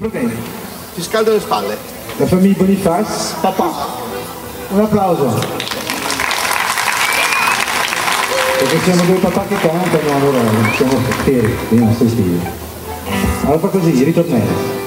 Problemi. Ti scaldo le spalle. La famiglia Boniface, papà. Un applauso. Perché siamo due papà che cantano, allora siamo fieri dei nostri figli. Allora fa così, ritornello.